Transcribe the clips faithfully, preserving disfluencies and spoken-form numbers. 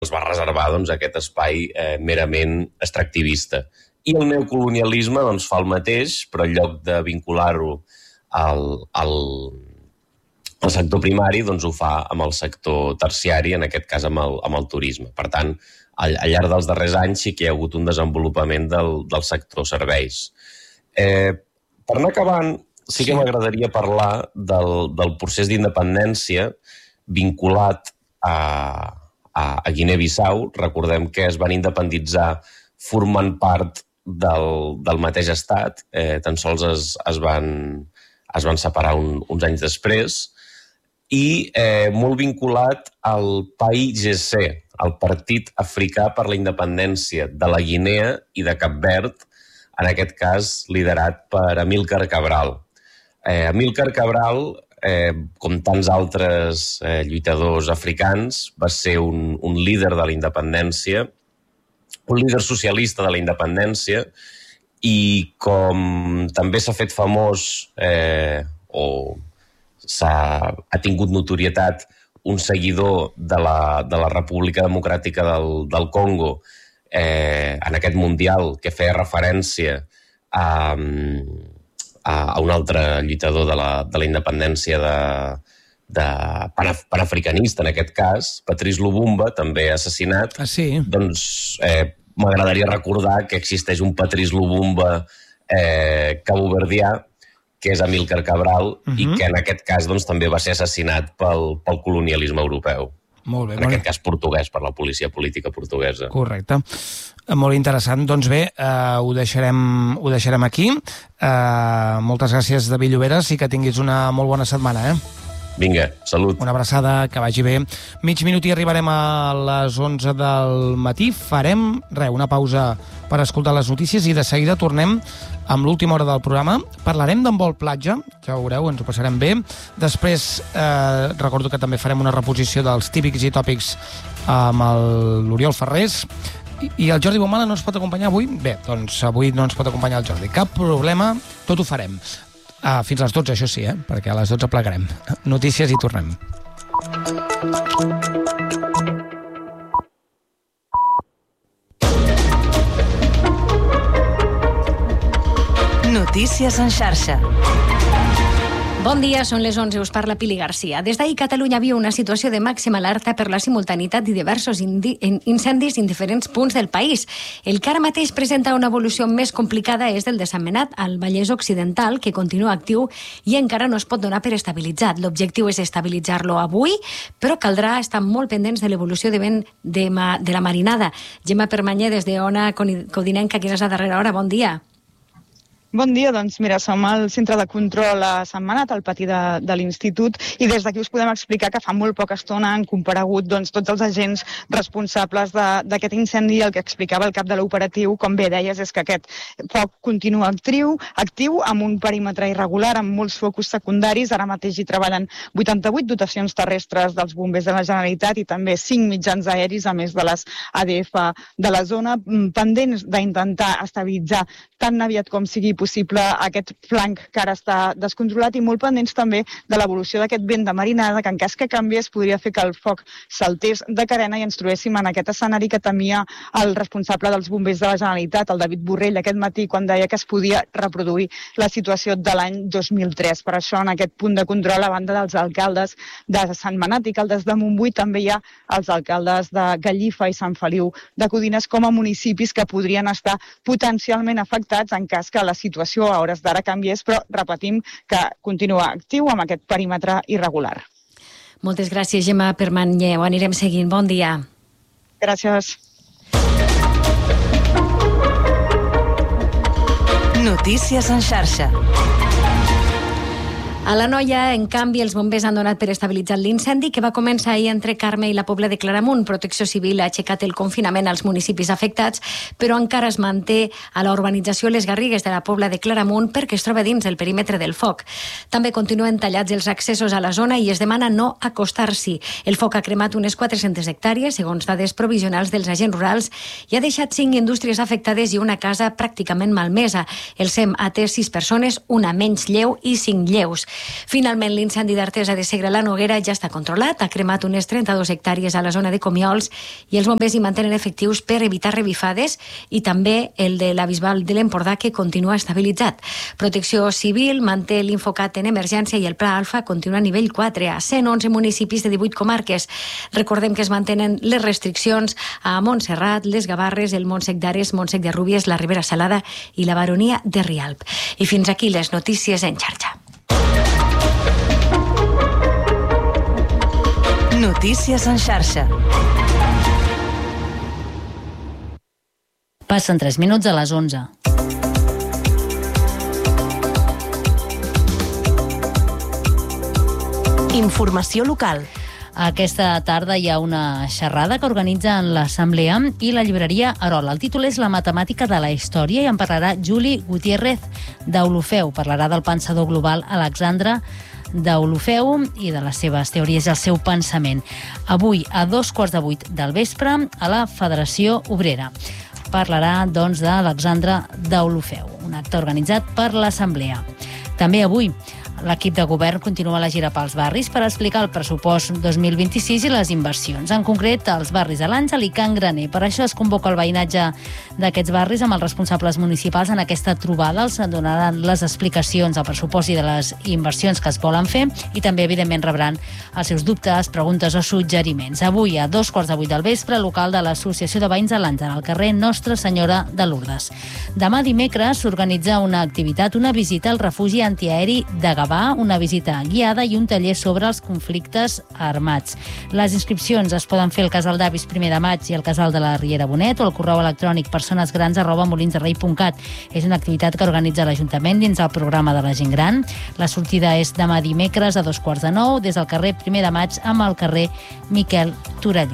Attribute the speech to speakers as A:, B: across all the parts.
A: es va reservar doncs, aquest espai eh, merament extractivista. I el neocolonialisme doncs, fa el mateix, però en lloc de vincular-ho al, al, al sector primari, doncs ho fa amb el sector terciari, en aquest cas amb el, amb el turisme. Per tant, al, al llarg dels darrers anys sí que hi ha hagut un desenvolupament del, del sector serveis. Eh, per anar acabant, sí que m'agradaria parlar del, del procés d'independència vinculat a, a, a Guinea-Bissau. Recordem que es van independitzar formant part del, del mateix estat, eh, tan sols es, es, van, es van separar un, uns anys després, i eh, molt vinculat al P A I G C, el Partit Africà per la Independència de la Guinea i de Cap Verd, en aquest cas liderat per Amílcar Cabral. Eh, Amílcar Cabral, eh, com tants altres eh, lluitadors africans, va ser un, un líder de la independència, un líder socialista de la independència, i com també s'ha fet famós eh, o s'ha, ha tingut notorietat un seguidor de la, de la República Democràtica del, del Congo eh, en aquest mundial que feia referència a, a, a un altre lluitador de la, de la independència de, de panaf, panafricanista, en aquest cas, Patrice Lumumba, també assassinat.
B: Ah, sí?
A: Doncs eh, m'agradaria recordar que existeix un Patrice Lumumba eh, caboverdià, que és Amílcar Cabral, uh-huh. i que en aquest cas doncs, també va ser assassinat pel, pel colonialisme europeu.
B: Molt bé.
A: En aquest cas portuguès, per la policia política portuguesa.
B: Correcte. Molt interessant. Doncs bé, eh, ho, deixarem, ho deixarem aquí. Eh, moltes gràcies, David Lloberes, i que tinguis una molt bona setmana, eh?
A: Vinga, salut.
B: Una abraçada, que vagi bé. Mig minut i arribarem a les onze del matí. Farem, res, una pausa per escoltar les notícies i de seguida tornem amb l'última hora del programa. Parlarem d'en Vol Platja, ja ho veureu, ens ho passarem bé. Després, eh, recordo que també farem una reposició dels típics i tòpics amb l'Oriol Ferrés. I, I el Jordi Bomala no ens pot acompanyar avui? Bé, doncs avui no ens pot acompanyar el Jordi. Cap problema, tot ho farem. Ah, fins a les dotze, això sí, eh? Perquè a les dotze plegarem. Notícies i tornem.
C: Notícies en xarxa.
D: Bon dia, són les onze, us parla Pili Garcia. Des d'ahir Catalunya viu una situació de màxima alerta per la simultanitat i diversos incendis en diferents punts del país. El que ara mateix presenta una evolució més complicada és el de Sant Menat, al Vallès Occidental, que continua actiu i encara no es pot donar per estabilitzat. L'objectiu és estabilitzar-lo avui, però caldrà estar molt pendents de l'evolució de vent de, ma, de la marinada. Gemma Permanyer, des d'Ona Codinenca, quina és la darrera hora? Bon dia.
E: Bon dia, doncs mira, som al centre de control a Sant Menat, al pati de, de l'Institut, i des d'aquí us podem explicar que fa molt poca estona han comparegut doncs, tots els agents responsables d'aquest incendi. El que explicava el cap de l'operatiu, com bé deies, és que aquest foc continua actiu, actiu amb un perímetre irregular, amb molts focus secundaris. Ara mateix hi treballen vuitanta-vuit dotacions terrestres dels bombers de la Generalitat i també cinc mitjans aeris, a més de les A D F de la zona, pendents d'intentar estabilitzar tan aviat com sigui possible aquest flanc que ara està descontrolat, i molt pendents també de l'evolució d'aquest vent de marinada, que en cas que canviés podria fer que el foc saltés de carena i ens trobéssim en aquest escenari que temia el responsable dels bombers de la Generalitat, el David Borrell, aquest matí, quan deia que es podia reproduir la situació de l'any dos mil tres. Per això, en aquest punt de control, a banda dels alcaldes de Sant Menat i Caldes de Montbui, també hi ha els alcaldes de Gallifa i Sant Feliu de Codines com a municipis que podrien estar potencialment afectats en cas que la situació a hores d'ara canviés, però repetim que continua actiu amb aquest perímetre irregular.
D: Moltes gràcies, Gemma Permanyer. Ho anirem seguint. Bon dia.
E: Gràcies.
C: Notícies en xarxa.
D: A l'Anoia, en canvi, els bombers han donat per estabilitzat l'incendi que va començar ahir entre Carme i la Pobla de Claramunt. Protecció Civil ha aixecat el confinament als municipis afectats, però encara es manté a la urbanització Les Garrigues de la Pobla de Claramunt perquè es troba dins del perímetre del foc. També continuen tallats els accessos a la zona i es demana no acostar-s'hi. El foc ha cremat unes quatre-centes hectàrees, segons dades provisionals dels agents rurals, i ha deixat cinc indústries afectades i una casa pràcticament malmesa. El SEM ha atès sis persones, una menys lleu i cinc lleus. Finalment, l'incendi d'Artesa de Segre a la Noguera ja està controlat, ha cremat unes trenta-dues hectàrees a la zona de Comiols i els bombers hi mantenen efectius per evitar revifades, i també el de la Bisbal de l'Empordà, que continua estabilitzat. Protecció Civil manté l'Infocat en emergència i el Pla Alfa continua a nivell quatre a cent onze municipis de divuit comarques. Recordem que es mantenen les restriccions a Montserrat, les Gavarres, el Montsec d'Ares, Montsec de Rúbies, la Ribera Salada i la Baronia de Rialb. I fins aquí les notícies en xarxa.
C: Notícies en xarxa.
F: Passen tres minuts a les onze.
C: Informació local.
F: Aquesta tarda hi ha una xerrada que organitzen l'Assemblea i la llibreria Arol. El títol és La matemàtica de la història i en parlarà Juli Gutiérrez d'Olofeu. Parlarà del pensador global Alexandre d'Olofeu i de les seves teories i el seu pensament. Avui, a dos quarts de vuit del vespre, a la Federació Obrera. Parlarà, doncs, d'Alexandre d'Olofeu, un acte organitzat per l'Assemblea. També avui, l'equip de govern continua la gira pels barris per explicar el pressupost dos mil vint-i-sis i les inversions, en concret als barris de l'Àngel i Can Graner. Per això es convoca el veïnatge d'aquests barris amb els responsables municipals en aquesta trobada. Els donaran les explicacions del pressupost i de les inversions que es volen fer i també, evidentment, rebran els seus dubtes, preguntes o suggeriments. Avui, a dos quarts de vuit del vespre, local de l'Associació de Veïns de l'Àngel, al carrer Nostra Senyora de Lourdes. Demà dimecres s'organitza una activitat, una visita al refugi antiaeri de Gavà, una visita guiada i un taller sobre els conflictes armats. Les inscripcions es poden fer al Casal d'Avis primer de maig i al Casal de la Riera Bonet o al correu electrònic personesgrans arroba molinsderrei punt cat. És una activitat que organitza l'Ajuntament dins el programa de la gent gran. La sortida és demà dimecres a dos quarts de nou des del carrer primer de maig amb el carrer Miquel Torelló.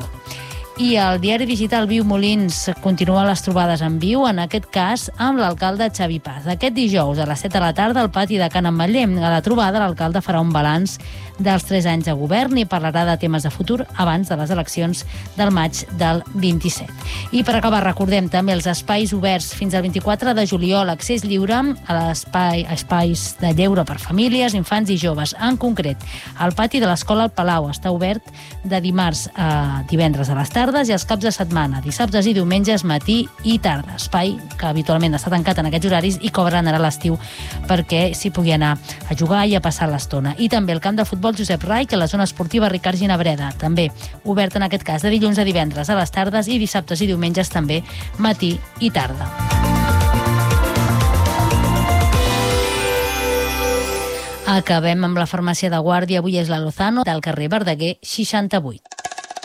F: I el diari digital Viu Molins continua les trobades en viu, en aquest cas amb l'alcalde Xavi Paz. Aquest dijous a les set de la tarda al pati de Can Ametller. A la trobada l'alcalde farà un balanç dels tres anys de govern i parlarà de temes de futur abans de les eleccions del maig del vint-i-set. I per acabar, recordem també els espais oberts fins al vint-i-quatre de juliol, accés lliure a l'espai, espais de lleure per famílies, infants i joves. En concret, el pati de l'Escola al Palau està obert de dimarts a divendres a les tardes i els caps de setmana, dissabtes i diumenges, matí i tarda. Espai que habitualment està tancat en aquests horaris i que obren ara a l'estiu perquè s'hi pugui anar a jugar i a passar l'estona. I també el camp de futbol Josep Raich a la zona esportiva Ricard Ginabreda, també obert en aquest cas de dilluns a divendres a les tardes i dissabtes i diumenges també matí i tarda. Acabem amb la farmàcia de Guàrdia. Avui és la Lozano del carrer Verdaguer seixanta-vuit.